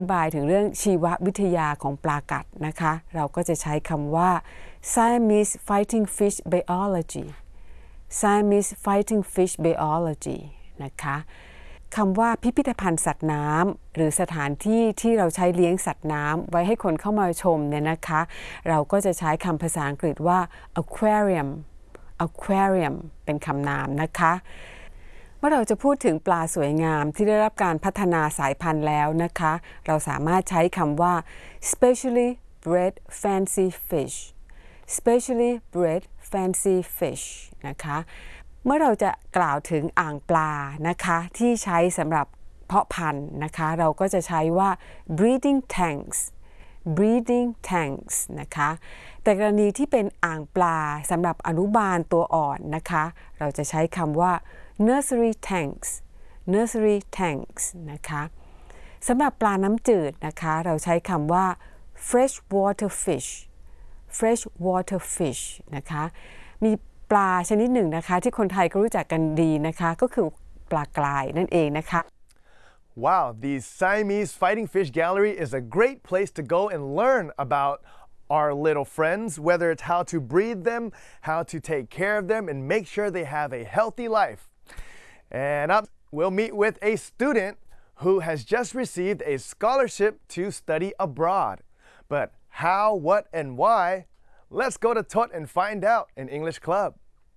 บายถึงเรื่องชีววิทยาของปลากัดนะคะเราก็จะใช้คำว่า Siamese fighting fish biology Siamese fighting fish biology นะคะคำว่าพิพิธภัณฑ์สัตว์น้ำหรือสถานที่ที่เราใช้เลี้ยงสัตว์น้ำไว้ให้คนเข้ามาชมเนี่ยนะคะเราก็จะใช้คำภาษาอังกฤษว่า aquarium เป็นคำนามนะคะเมื่อเราจะพูดถึงปลาสวยงามที่ได้รับการพัฒนาสายพันธุ์แล้วนะคะเราสามารถใช้คำว่า specially bred fancy fish specially bred fancy fish นะคะเมื่อเราจะกล่าวถึงอ่างปลานะคะที่ใช้สำหรับเพาะพันธุ์นะคะเราก็จะใช้ว่า breeding tanks นะคะแต่กรณีที่เป็นอ่างปลาสำหรับอนุบาลตัวอ่อนนะคะเราจะใช้คำว่า nursery tanks นะคะสำหรับปลาน้ำจืดนะคะเราใช้คำว่า freshwater fish นะคะมีปลาชนิดหนึ่งนะคะที่คนไทยก็รู้จักกันดีนะคะก็คือปลากรายนั่นเองนะคะ Wow, the Siamese Fighting Fish Gallery is a great place to go and learn about our little friends, whether it's how to breed them, how to take care of them, and make sure they have a healthy life. And up, we'll meet with a student who has just received a scholarship to study abroad. But how, what, and why? Let's go to Tot and find out in English Club.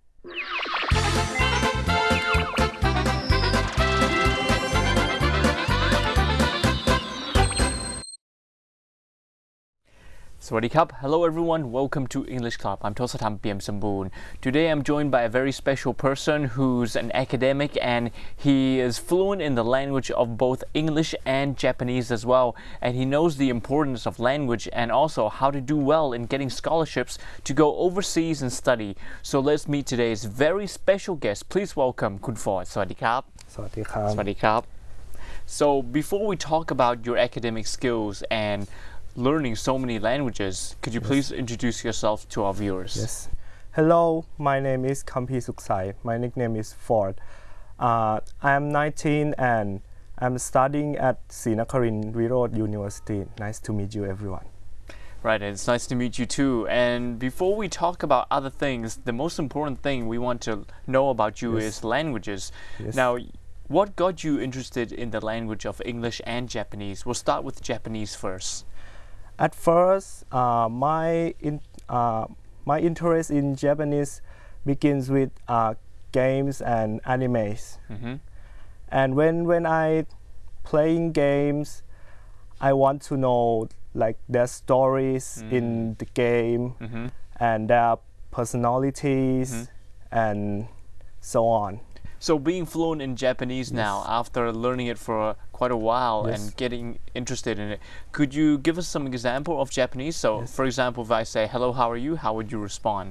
สวัสดีครับ Hello everyone, welcome to English Club. I'm Tosatham Piamsamboon. Today I'm joined by a very special person who's an academic and he is fluent in the language of both English and Japanese as well. And he knows the importance of language and also how to do well in getting scholarships to go overseas and study. So let's meet today's very special guest. Please welcome Kun Ford. สวัสดีครับสวัสดีครับสวัสดีครับ So before we talk about your academic skills and learning so many languages, could you please introduce yourself to our viewers? Yes. Hello, my name is Kampi Suksai. My nickname is Ford. I am 19 and I'm studying at Srinakarin Virod University. Nice to meet you, everyone. Right, and it's nice to meet you too. And before we talk about other things, the most important thing we want to know about you is languages. Yes. Now, what got you interested in the language of English and Japanese? We'll start with Japanese first. At first, my interest in Japanese begins with games and animes. And when I playing games, I want to know like their stories in the game and their personalities and so on. So being fluent in Japanese now, after learning it for quite a while and getting interested in it, could you give us some example of Japanese? So for example, if I say, hello, how are you? How would you respond?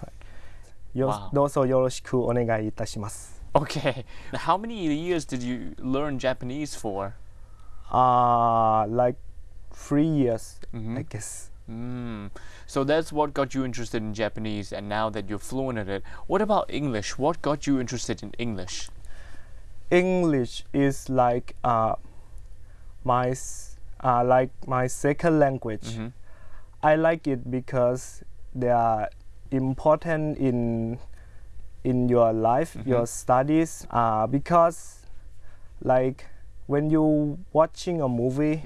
Wow. どうぞよろしくお願いいたします。 Okay. How many years did you learn Japanese for? Like 3 years, I guess. So that's what got you interested in Japanese, and now that you're fluent in it, what about English? What got you interested in English? English is like my second language. I like it because they are important in your life, your studies. Because like when you watching a movie,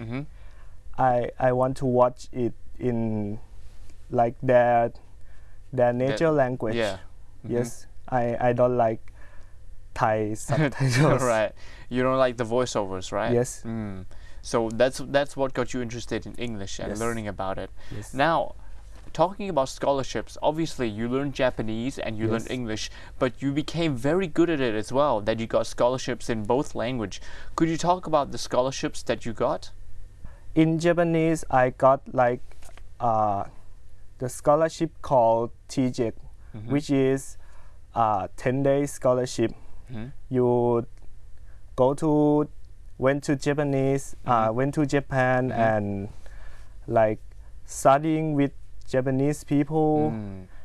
I want to watch it in like their nature language. Yes, I don't like Thai subtitles. Right, you don't like the voiceovers, right? Yes. So that's what got you interested in English and learning about it. Yes. Now, talking about scholarships, obviously you learned Japanese and you learned English, but you became very good at it as well, that you got scholarships in both language. Could you talk about the scholarships that you got? In Japanese, I got like the scholarship called TJEC, which is a 10-day scholarship. You went to Japan and like studying with Japanese people